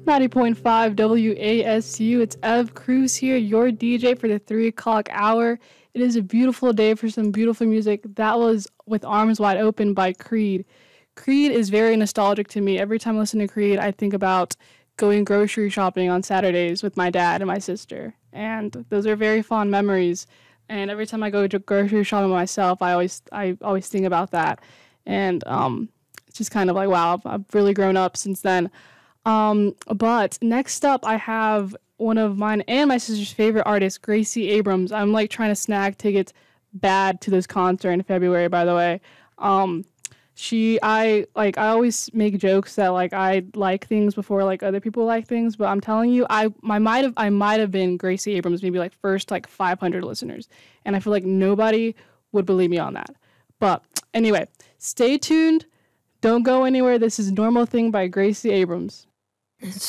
90.5 WASU. It's Ev Cruz here, your DJ for the 3 o'clock hour. It is a beautiful day for some beautiful music. That was With Arms Wide Open by Creed. Creed is very nostalgic to me. Every time I listen to Creed, I think about going grocery shopping on Saturdays with my dad and my sister. And those are very fond memories. And every time I go to grocery shopping myself, I always think about that. And it's just kind of like, wow, I've really grown up since then. But next up, I have one of mine and my sister's favorite artist, Gracie Abrams. I'm like trying to snag tickets bad to this concert in February, by the way. I always make jokes that like I like things before like other people like things, but I'm telling you, I might have been Gracie Abrams, maybe like first like 500 listeners, and I feel like nobody would believe me on that. But anyway, stay tuned. Don't go anywhere. This is Normal Thing by Gracie Abrams.